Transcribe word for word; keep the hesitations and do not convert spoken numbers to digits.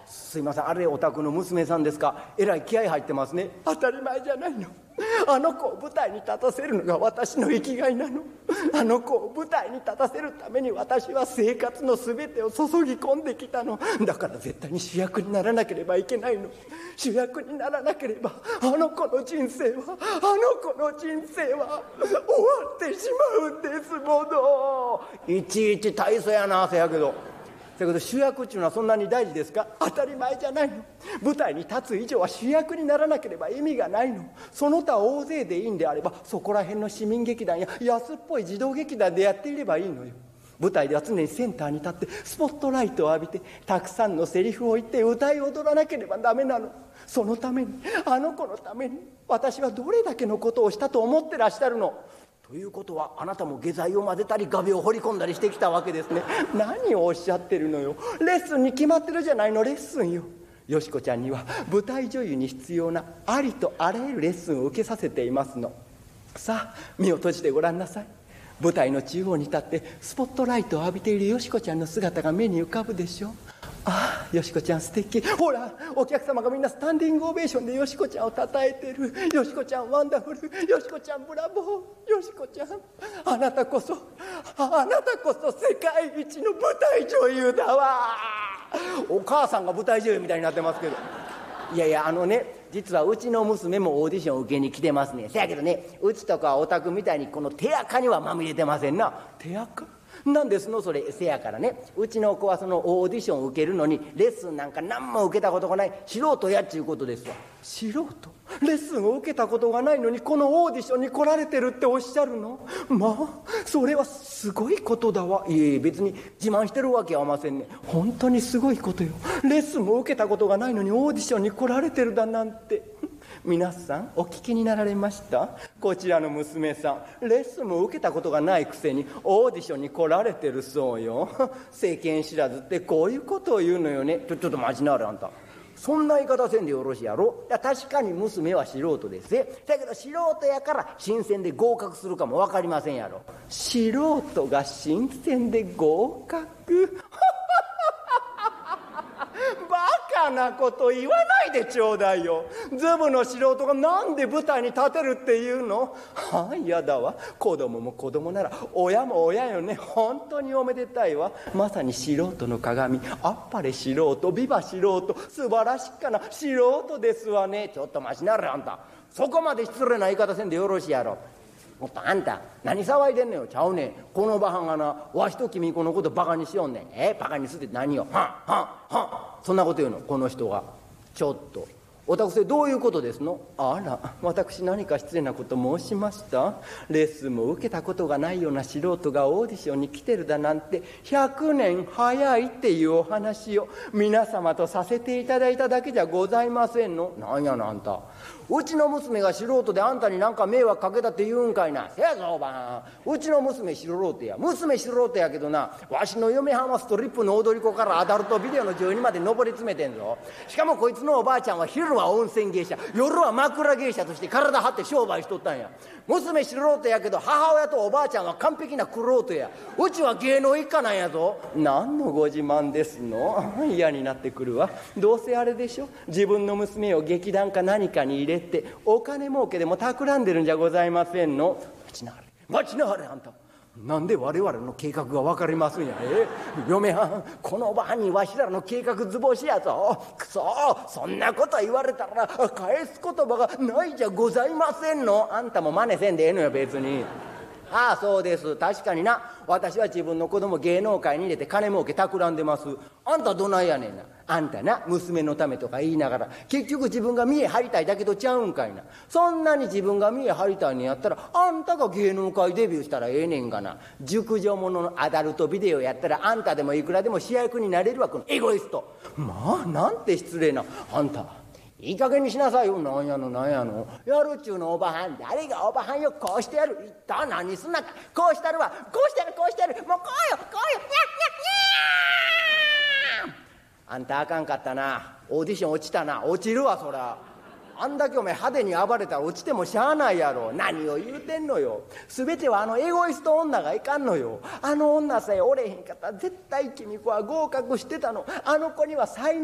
すいません、あれお宅の娘さんですか？えらい気合入ってますね。当たり前じゃないの。あの子を舞台に立たせるのが私の生きがいなの。あの子を舞台に立たせるために私は生活の全てを注ぎ込んできたの。だから絶対に主役にならなければいけないの。主役にならなければあの子の人生はあの子の人生は終わってしまうんですもの。いちいち大層やな。せやけどだけど主役っていうのはそんなに大事ですか？当たり前じゃないの。舞台に立つ以上は主役にならなければ意味がないの。その他大勢でいいんであればそこら辺の市民劇団や安っぽい児童劇団でやっていればいいのよ。舞台では常にセンターに立ってスポットライトを浴びてたくさんのセリフを言って歌い踊らなければダメなの。そのためにあの子のために私はどれだけのことをしたと思ってらっしゃるの。ということはあなたも下剤を混ぜたり画鋲を掘り込んだりしてきたわけですね。何をおっしゃってるのよ。レッスンに決まってるじゃないの。レッスンよ。よしこちゃんには舞台女優に必要なありとあらゆるレッスンを受けさせていますの。さあ目を閉じてごらんなさい。舞台の中央に立ってスポットライトを浴びているよしこちゃんの姿が目に浮かぶでしょう。ああ、よしこちゃん素敵。ほらお客様がみんなスタンディングオベーションでよしこちゃんをたたえてる。よしこちゃんワンダフル、よしこちゃんブラボー、よしこちゃんあなたこそあなたこそ世界一の舞台女優だわ。お母さんが舞台女優みたいになってますけど。いやいやあのね、実はうちの娘もオーディションを受けに来てますね。せやけどね、うちとかお宅みたいにこの手垢にはまみれてませんな。手垢なんですのそれ。せやからね、うちの子はそのオーディションを受けるのにレッスンなんか何も受けたことがない素人やっちゅうことですわ。素人？レッスンを受けたことがないのにこのオーディションに来られてるっておっしゃるの？まあそれはすごいことだわ。いえいえ別に自慢してるわけはませんね。本当にすごいことよ。レッスンも受けたことがないのにオーディションに来られてるだなんて。皆さんお聞きになられました？こちらの娘さんレッスンも受けたことがないくせにオーディションに来られてるそうよ。世間知らずってこういうことを言うのよね。ちょちょっと待ちなはれあんた。そんな言い方せんでよろしいやろ。いや確かに娘は素人です。だけど素人やから新鮮で合格するかも分かりませんやろ。素人が新鮮で合格バカなこと言わないでちょうだいよ。ズブの素人がなんで舞台に立てるっていうの？はあ、やだわ。子供も子供なら親も親よね。本当におめでたいわ。まさに素人の鏡。あっぱれ素人、ビバ素人、素晴らしっかな素人ですわね。ちょっと待ちなれあんた。そこまで失礼な言い方せんでよろしいやろ。もっとあんた何騒いでんのよ。ちゃうねん。このバカがなわしと君このことバカにしよんねん。えバカにすって何よ。はんはんはんそんなこと言うのこの人が。ちょっとおたくせどういうことですの？あら私何か失礼なこと申しました？レッスンも受けたことがないような素人がオーディションに来てるだなんてひゃくねん早いっていうお話を皆様とさせていただいただけじゃございませんの。なんやなあんた。うちの娘が素人であんたになんか迷惑かけたって言うんかいな。せやぞおばはん。うちの娘素人や。娘素人やけどなわしの嫁はんはストリップの踊り子からアダルトビデオの女優にまで上り詰めてんぞ。しかもこいつのおばあちゃんは昼は温泉芸者夜は枕芸者として体張って商売しとったんや。娘素人やけど母親とおばあちゃんは完璧な玄人や。うちは芸能一家なんやぞ。何のご自慢ですの？嫌になってくるわ。どうせあれでしょ、自分の娘を劇団か何かに入れてお金儲けでも企んでるんじゃございませんの？待ちなはれ待ちなはれあんた。なんで我々の計画が分かりますんや。え嫁はんこの場にわしらの計画図星やぞ。くそそんなこと言われたら返す言葉がないじゃございませんの。あんたも真似せんでええのよ別に。ああそうです。確かにな私は自分の子供芸能界に入れて金儲け企んでます。あんたどないやねんな。あんたな娘のためとか言いながら結局自分が見え張りたいだけとちゃうんかいな。そんなに自分が見え張りたいねんやったらあんたが芸能界デビューしたらええねんがな。熟女もののアダルトビデオやったらあんたでもいくらでも主役になれるわこのエゴイスト。まあなんて失礼な。あんたいい加減にしなさいよ。なんやのなんやのやるっちゅうのおばはん。誰がおばはんよこうしてやる。いった何すんなか。こうしたるわこうしてやるこうしてやる。もうこうよこうよ。にゃっにゃっにゃー。あんたあかんかったな。オーディション落ちたな。落ちるわそら。あんだけお前派手に暴れたら落ちてもしゃあないやろ。何を言うてんのよ。全てはあのエゴイスト女がいかんのよ。あの女さえおれへんかったら絶対君子は合格してたの。あの子には才能